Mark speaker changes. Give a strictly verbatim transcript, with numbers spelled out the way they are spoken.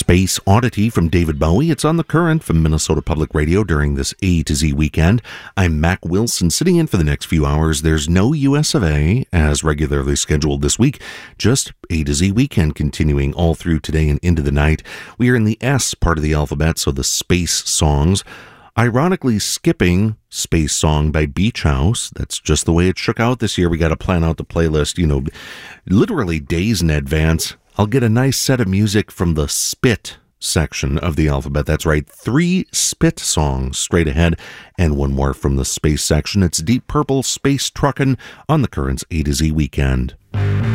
Speaker 1: Space Oddity from David Bowie. It's on The Current from Minnesota Public Radio during this A to Z weekend. I'm Mac Wilson, sitting in for the next few hours. There's no U S of A as regularly scheduled this week, just A to Z weekend continuing all through today and into the night. We are in the S part of the alphabet, so the space songs. Ironically skipping Space Song by Beach House. That's just the way it shook out this year. We got to plan out the playlist, you know, literally days in advance. I'll get a nice set of music from the Spit section of the alphabet. That's right, three Spit songs straight ahead, and one more from the Space section. It's Deep Purple, Space Truckin' on the Current's A to Z weekend.